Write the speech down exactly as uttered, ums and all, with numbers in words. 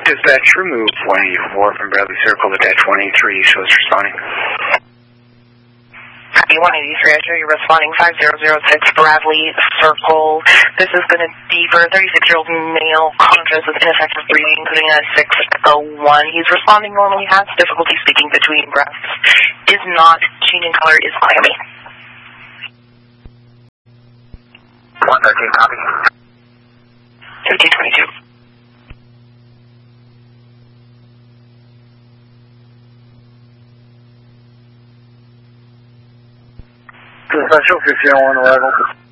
Dispatch, remove one eighty-four from Bradley Circle to dash one eighty-three, shows responding. Copy one eighty-three, I show you responding five zero zero six Bradley Circle. This is going to be for a thirty-six-year-old male conscious with ineffective breathing, including a six oh one. He's responding normally, has difficulty speaking between breaths, is not changing color, is clammy. one thirteen, copy. thirteen twenty-two. Special fifteen oh one arrival.